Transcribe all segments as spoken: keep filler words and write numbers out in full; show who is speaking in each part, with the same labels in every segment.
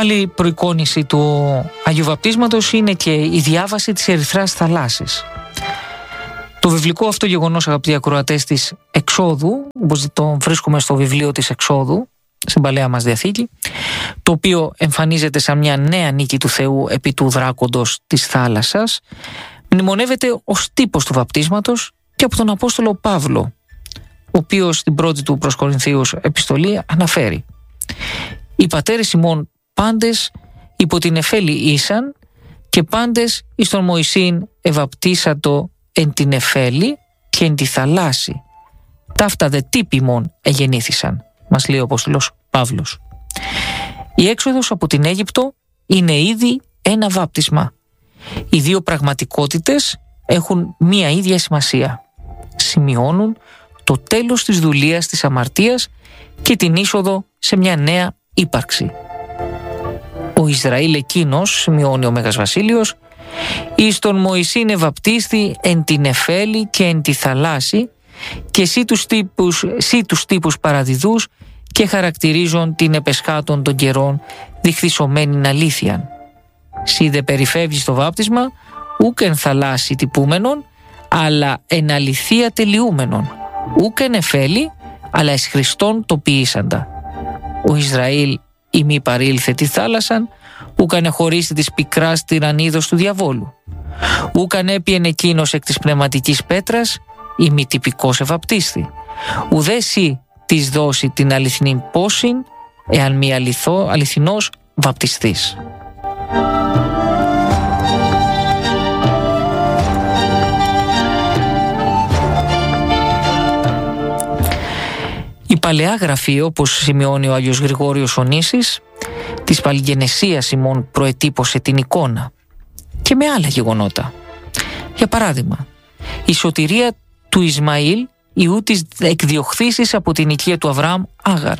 Speaker 1: Άλλη προεικόνηση του Αγίου Βαπτίσματος είναι και η διάβαση της Ερυθράς Θαλάσσης. Το βιβλικό αυτό γεγονός, αγαπητοί ακροατές, της Εξόδου, όπως το βρίσκουμε στο βιβλίο της Εξόδου, στην Παλαιά μας Διαθήκη, το οποίο εμφανίζεται σαν μια νέα νίκη του Θεού επί του δράκοντος της θάλασσας, μνημονεύεται ως τύπος του βαπτίσματος και από τον Απόστολο Παύλο, ο οποίος στην πρώτη του προς Κορινθίους επιστολή αναφέρει: «Οι πατέρες ημών πάντες υπό την εφέλη ήσαν και πάντες εις τον Μωυσήν ευαπτίσατο εν την εφέλη και εν τη θαλάσση. Ταύτα δε τύποι ημών εγεννήθησαν», μας λέει ο Απόστολος Παύλος. Η έξοδος από την Αίγυπτο είναι ήδη ένα βάπτισμα. Οι δύο πραγματικότητες έχουν μία ίδια σημασία. Σημειώνουν το τέλος της δουλείας της αμαρτίας και την είσοδο σε μια νέα ύπαρξη. Ο Ισραήλ εκείνος, σημειώνει ο Μέγας Βασίλειος, εις τον Μωυσήν ευαπτίστη εν την εφέλη και εν τη θαλάσση και εσύ τους τύπους, εσύ τους τύπους παραδιδούς και χαρακτηρίζουν την επεσχάτων των καιρών διχθυσωμένην αλήθειαν. Σι δε περιφεύγεις το βάπτισμα ούκ εν θαλάσση τυπούμενον, αλλά εν αληθεία τελειούμενον, ούκ εν εφέλη, αλλά εις Χριστόν το ποιήσαντα. Ο Ισραήλ η μη παρήλθε τη θάλασσαν, ούκ ανεχωρίσει της πικράς τυραννίδος του διαβόλου. Ούκ ανέπιεν εκείνος εκ της πνευματικής πέτρας, η μη τυπικός ευαπτίστη. Ουδέσι της δώσει την αληθινή πόσιν, εάν μη αληθό, αληθινός βαπτιστής. Η Παλαιά Γραφή, όπως σημειώνει ο Άγιος Γρηγόριος ο Νήσης, της Παλιγενεσίας ημών προετύπωσε την εικόνα και με άλλα γεγονότα. Για παράδειγμα, η σωτηρία του Ισμαήλ, ιού της εκδιοχθήσης από την οικία του Αβραάμ Άγαρ,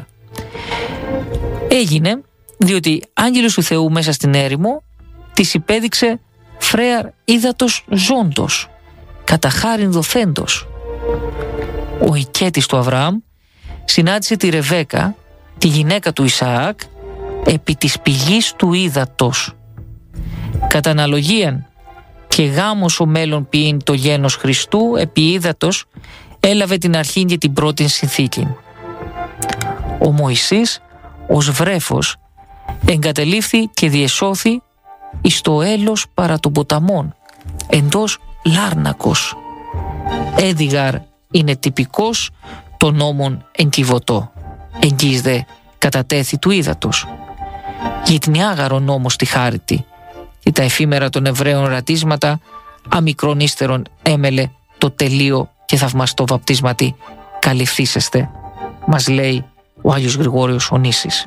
Speaker 1: έγινε διότι άγγελος του Θεού μέσα στην έρημο της υπέδειξε φρέαρ ύδατος ζώντος, κατά χάριν δοθέντος. Ο οικέτης του Αβραάμ συνάντησε τη Ρεβέκα, τη γυναίκα του Ισαάκ, επί της πηγής του ύδατος. Κατά αναλογίαν και γάμος ο μέλλον ποιήν το γένος Χριστού επί ύδατος έλαβε την αρχήν και την πρώτην συνθήκην. Ο Μωυσής ως βρέφος εγκατελείφθη και διεσώθη εις το έλος παρά των ποταμών, εντός Λάρνακος. Έδιγαρ είναι τυπικός των νόμων εγκυβωτό, εγγύς δε κατατέθη του ύδατος. Γυτνιάγαρο νόμος τη χάριτη, και τα εφήμερα των Εβραίων ρατίσματα αμικρών ύστερον έμελε το τελείο και θαυμαστό βαπτίσματι καλυφθήσεστε, μας λέει ο Άγιος Γρηγόριος ο Νήσης.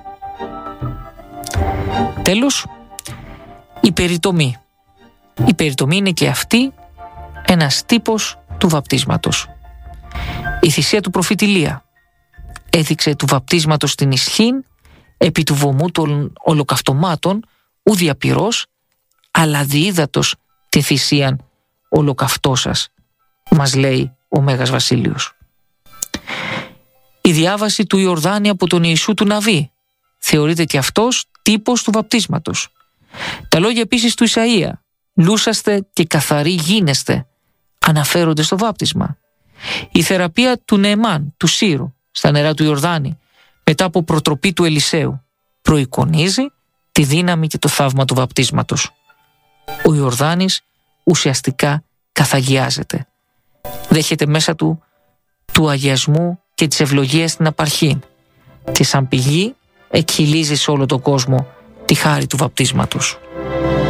Speaker 1: Τέλος, η περιτομή. Η περιτομή είναι και αυτή ένας τύπος του βαπτίσματος. Η θυσία του προφήτη Ηλία έδειξε του βαπτίσματος την ισχύν επί του βωμού των ολοκαυτωμάτων ου διαπυρός, αλλά διείδατος τη θυσίαν ολοκαυτώσας, μας λέει ο Μέγας Βασίλειος. Η διάβαση του Ιορδάνη από τον Ιησού του Ναβί θεωρείται και αυτός τύπος του βαπτίσματος. Τα λόγια επίσης του Ισαΐα, λούσαστε και καθαροί γίνεστε, αναφέρονται στο βάπτισμα. Η θεραπεία του Νεεμάν, του Σύρου, στα νερά του Ιορδάνη, μετά από προτροπή του Ελισέου, προεικονίζει τη δύναμη και το θαύμα του βαπτίσματος. Ο Ιορδάνης ουσιαστικά καθαγιάζεται. Δέχεται μέσα του του αγιασμού και της ευλογίας στην απαρχή και σαν πηγή εκχυλίζει σε όλο τον κόσμο τη χάρη του βαπτίσματος.